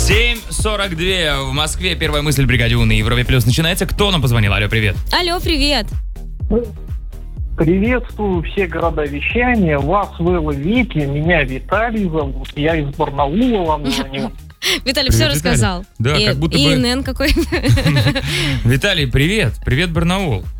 7:42 в Москве. Первая мысль бригаде У на Европе Плюс начинается. Кто нам позвонил? Алло, привет. Алло, привет. Приветствую все города вещания. Вас Вэлла Вики, меня Виталий зовут. Я из Барнаула вам звоню. Виталий все рассказал. Да, как будто бы... ИНН какой. Виталий, привет. Привет, Барнаул.